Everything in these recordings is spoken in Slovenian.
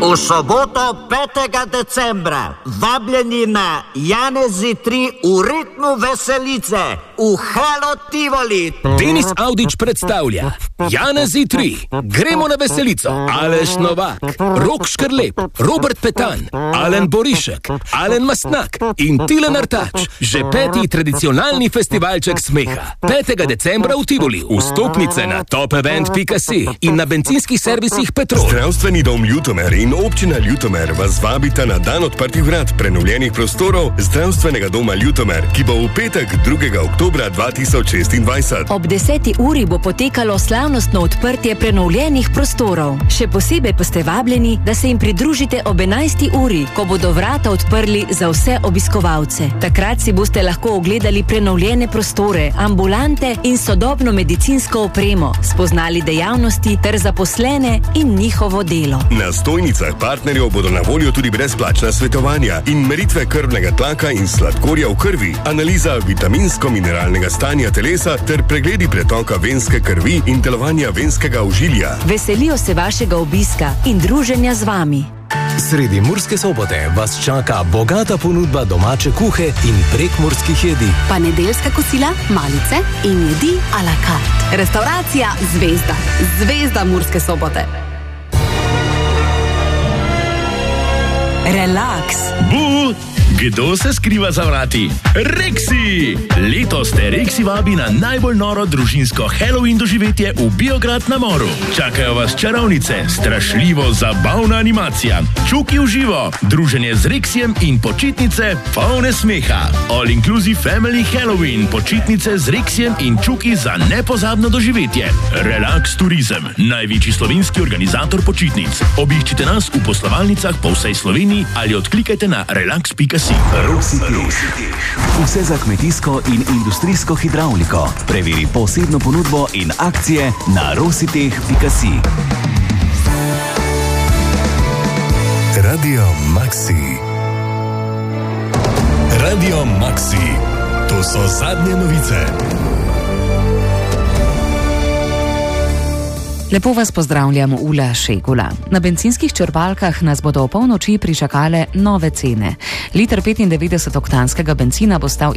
V soboto 5. decembra vabljeni na Janezi 3 v ritmu veselice v Halo Tivoli. Denis Audić predstavlja Janezi 3. Gremo na veselico. Aleš Novak, Rok Škrlep, Robert Petan, Alen Borišek, Alen Mastnak in Tilen Artač. Že 5. tradicionalni festivalček smeha. 5. decembra v Tivoli. Vstopnice na topevent.si in na bencinskih servisih Petrol. Zdravstveni dom Ljutomer in občina Ljutomer vas vabita na dan odprtih vrat prenovljenih prostorov Zdravstvenega doma Ljutomer, ki bo v petek 2. oktobra 2026. Ob 10. uri bo potekalo slavnostno odprtje prenovljenih prostorov. Še posebej pa ste vabljeni, da se jim pridružite ob 11. uri, ko bodo vrata odprli za vse obiskovalce. Takrat si boste lahko ogledali prenovljene prostore, ambulante in sodobno medicinsko opremo, spoznali dejavnosti ter zaposlene in njihovo delo. Na stojnicah partnerjev bodo na voljo tudi brezplačna svetovanja in meritve krvnega tlaka in sladkorja v krvi, analiza vitaminsko-mineralnega stanja telesa ter pregledi pretoka venske krvi in delovanja venskega ožilja. Veselijo se vašega obiska in druženja z vami. Sredi Murske Sobote vas čaka bogata ponudba domače kuhe in prekmurskih jedi. Pa nedeljska kosila, malice in jedi a la carte. Restauracija Zvezda. Zvezda Murske Sobote. Relax. Bu! Kdo se skriva za vrati? Rexi! Letos te Rexi vabi na najbolj noro družinsko Halloween doživetje v Biograd na Moru. Čakajo vas čarovnice, strašljivo zabavna animacija, čuki v živo, druženje z Rexijem in počitnice polne smeha. All Inclusive Family Halloween, počitnice z Rexijem in čuki za nepozabno doživetje. Relax Turizem, največji slovenski organizator počitnic. Obiščite nas v poslovalnicah po vsej Sloveniji ali odklikajte na relax.si. Rositeh. Vse za kmetijsko in industrijsko hidravliko. Preveri posebno ponudbo in akcije na rositeh.si. Radio Maxi. Radio Maxi. To so zadnje novice. Lepo vas pozdravljam, Ula Šegula. Na bencinskih črpalkah nas bodo o polnoči pričakale nove cene. Liter 95-oktanskega benzina bo stal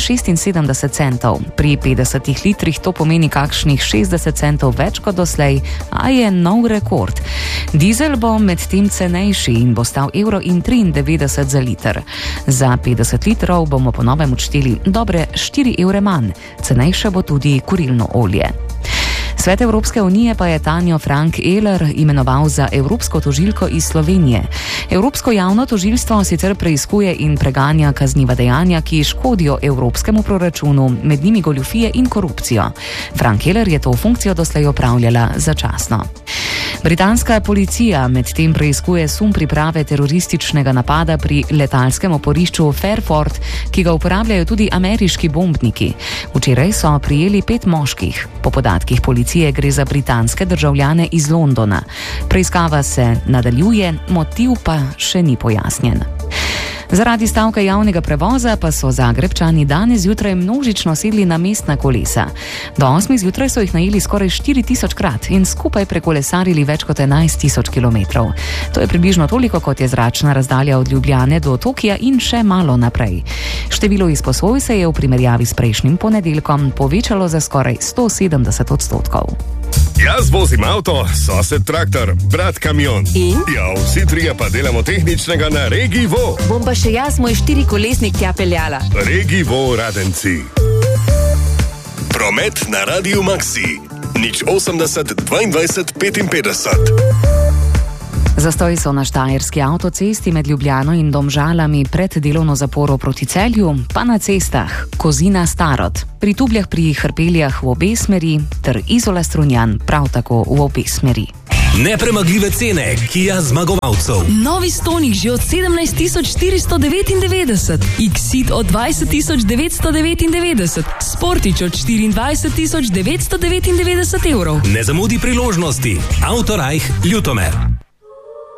€1,76. Pri 50 litrih to pomeni kakšnih 60 centov več kot doslej, a je nov rekord. Dizel bo medtem cenejši in bo stal €1,93 za liter. Za 50 litrov bomo po novem odšteli dobre €4 manj. Cenejše bo tudi kurilno olje. Svet Evropske unije pa je Tanjo Frank Ehler imenoval za evropsko tožilko iz Slovenije. Evropsko javno tožilstvo sicer preiskuje in preganja kazniva dejanja, ki škodijo evropskemu proračunu, med njimi goljufije in korupcijo. Frank Ehler je to funkcijo doslej opravljala začasno. Britanska policija medtem preiskuje sum priprave terorističnega napada pri letalskem oporišču Fairford, ki ga uporabljajo tudi ameriški bombniki. Včeraj so prijeli 5 moških. Po podatkih policije gre za britanske državljane iz Londona. Preiskava se nadaljuje, motiv pa še ni pojasnjen. Zaradi stavka javnega prevoza pa so Zagrebčani danes zjutraj množično sedli na mestna kolesa. Do 8 zjutraj so jih najeli skoraj 4000-krat in skupaj prekolesarili več kot 11 000 kilometrov. To je približno toliko, kot je zračna razdalja od Ljubljane do Tokija in še malo naprej. Število izposoj se je v primerjavi s prejšnjim ponedeljkom povečalo za skoraj 170%. Jaz vozim avto, sosed traktor, brat kamion. In? Ja, vsi trije pa delamo tehničnega na Regivo. Bom pa še jaz moj 4-kolesnik tja peljala. Regivo Radenci. Promet na Radio Maxi. 080 22 55. Zastoji so na štajerski avtocesti med Ljubljano in Domžalami pred delovno zaporo proti Celju, pa na cestah Kozina Starod, pri Tubljah pri Hrpeljah v obe smeri ter Izola Strunjan prav tako v obe smeri. Nepremagljive cene Kia zmagovalcev. Novi Stonic že od 17 499, Exit od 20 999, Sportič od 24 999 evrov. Ne zamudi priložnosti. Autorajh Ljutomer.